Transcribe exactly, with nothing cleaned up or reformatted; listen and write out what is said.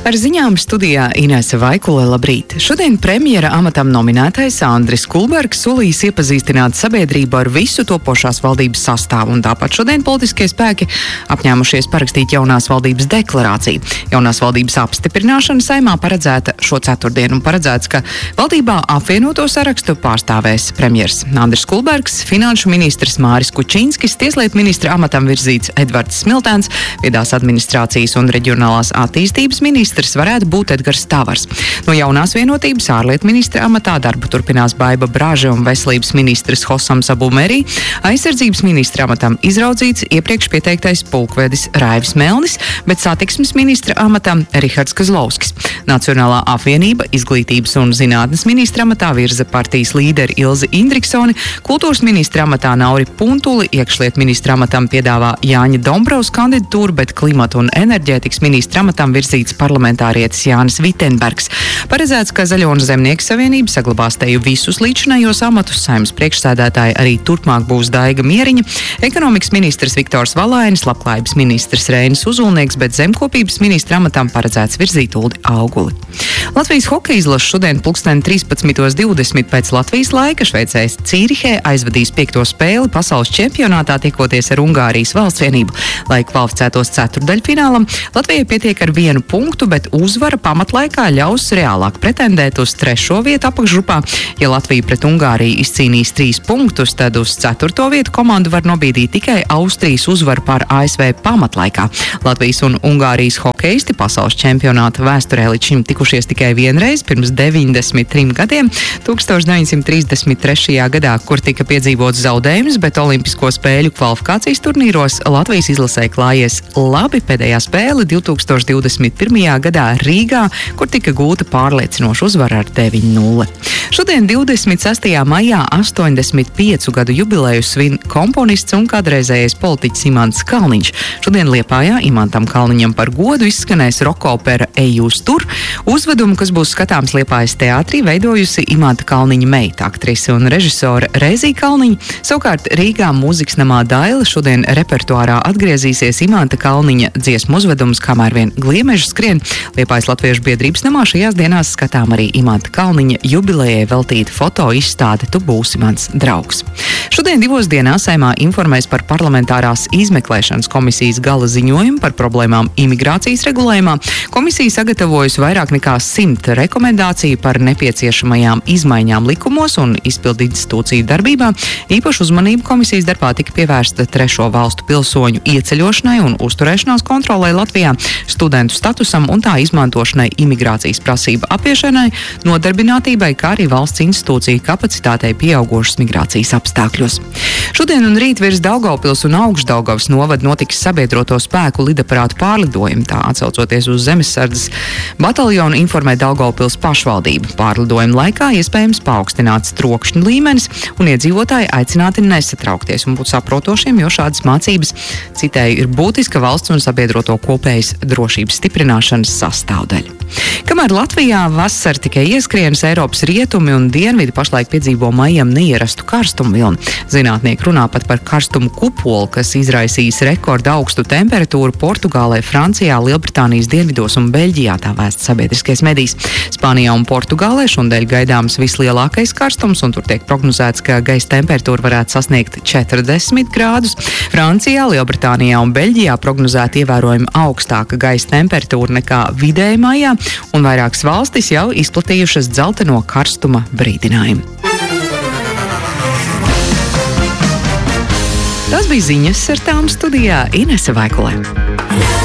Ar ziņām studijā Inese Vaikule, labrīt. Šodien premjera amatam nominētais Andris Kulbergs solījis iepazīstināt sabiedrību ar visu topošās valdības sastāvu, un tāpat šodien politiskie spēki apņēmušies parakstīt jaunās valdības deklarāciju. Jaunās valdības apstiprināšana Saeimā paredzēta šo ceturtdienu, un paredzēts, ka valdībā apvienoto sarakstu pārstāvēs premjers Andris Kulbergs, finanšu ministrs Māris Kučinskis, tieslietu ministra amatam virzīts Edvards Smiltēns, viedās administrācijas un reģionālās attīstības ministrs varētu būt Edgars Tavars. No jaunās vienotības ārlietu ministra amatā darbu turpinās Baiba Braže un veselības ministrs Hosams Abumeri. Aizsardzības ministra amatam izraudzīts iepriekš pieteiktais pulkvedis Raivis Melnis, bet satiksmes ministra amatam Rihards Kazlovskis. Nacionālā apvienība izglītības un zinātnes ministra amatā virza partijas līderi Ilzi Indriksoni, kultūras ministra amatā Nauri Puntuli, iekšlietu ministra amatam piedāvā Jāņa Dombrovs kandidatūru, bet klimata un enerģētikas ministra amatam virzīts parlamentārietis Jānis Vitenbergs. Paredzēts, ka Zaļo un Zemnieku savienība saglabās teju visus līdzinājos amatus. Saeimas priekšsēdētāja arī turpmāk būs Daiga Mieriņa, ekonomikas ministrs Viktors Valainis, labklājības ministrs Reinis Uzulnieks, bet zemkopības ministra amatam paredzēts virzīt Uldi Auguli. Latvijas hokeja izlase šodien pulksten trīspadsmit divdesmit pēc Latvijas laika Šveicēs Cīrihē aizvadīs piekto spēli pasaules čempionātā, tiekoties ar Ungārijas valsts vienību. Lai kvalificētos ceturtdaļfinālam, Latvijai pietiek ar vienu punktu, bet uzvara pamatlaikā ļaus reālāk pretendēt uz trešo vietu apakšgrupā. Ja Latvija pret Ungāriju izcīnīs trīs punktus, tad uz ceturto vietu komandu var nobīdīt tikai Austrijas uzvaru pār A S V pamatlaikā. Latvijas un Ungārijas hokeisti pasaules čempionāta vēsturē līdz šim tikušies tikai vienreiz pirms deviņdesmit trim gadiem, tūkstoš deviņsimt trīsdesmit trešajā gadā, kur tika piedzīvots zaudējums, bet Olimpisko spēļu kvalifikācijas turnīros Latvijas izlasē klājies labi. Pēdējā spēle divtūkstoš divdesmit pirmajā gadā Rīgā, kur tika gūta pārliecinoša uzvara ar deviņi nulle. Šodien divdesmit sestajā maijā astoņdesmit piecu gadu jubileju svin komponists un kādreizējais politiķis Imants Kalniņš. Šodien Liepājā Imantam Kalniņam par godu izskanēs rokopera Ej jūs tur. Uzvedumu, kas būs skatāms Liepājas teātrī, veidojusi Imanta Kalniņa meita, aktrise un režisore Reizī Kalniņa. Savukārt Rīgā mūzikas namā Daila šodien repertuārā atgriezīsies Imanta Kalniņa dziesmu uzvedums Kamēr vien gliemeži skrien. Liepājas Latviešu biedrības namā šajās dienās skatām arī Imanta Kalniņa jubilejai veltīta foto izstāde Tu būsi mans draugs. Šodien divos dienās Saeimā informēs par parlamentārās izmeklēšanas komisijas gala ziņojumu par problēmām imigrācijas regulējumā. Komisija sagatavojusi vairāk nekā simt rekomendāciju par nepieciešamajām izmaiņām likumos un izpildu institūciju darbībā. Īpašu uzmanību komisijas darbā tika pievērsta trešo valstu pilsoņu ieceļošanai un uzturēšanās kontrolē Latvijā, studentu statusam un tā izmantošanai imigrācijas prasību apiešanai, nodarbinātībai, kā arī valsts institūciju kapacitātei pieaugošas migrācijas apstākļos. Šodien un rīt virs Daugavpils un Augšdaugavas novada notiks sabiedroto spēku lidaparātu pārlidojumi. Tā atsaucoties uz zemesardzes bataljonu informē Daugavpils pašvaldība. Pārlidojuma laikā iespējams paaugstināts trokšņa līmenis un iedzīvotāji aicināti nesatraukties un būt saprotošiem, jo šādas mācības, citēju, ir būtiska valsts un sabiedroto kopējas drošības stiprināšanas sastāvdaļa. Kamēr Latvijā vasara tikai ieskrienas, Eiropas rietumi un dienvidi pašlaik piedzīvo maijam neierastu karstumu vilni. Zinātnieki runā pat par karstumu kupolu, kas izraisīs rekordu augstu temperatūru Portugālē, Francijā, Lielbritānijas dienvidos un Beļģijā, tā vēsts sabiedriskais medijs. Spānijā un Portugālē šodien gaidāms vislielākais karstums, un tur tiek prognozēts, ka gaisa temperatūra varētu sasniegt četrdesmit grādus. Francijā, Lielbritānijā un Beļģijā prognozēta ievērojami augstāka gaisa temperatūra nekā vidēji maijā, un vairākas valstis jau izplatījušas dzelteno karstuma brīdinājumu. Tas bija ziņas, ar tām studijā Inese Vaikule.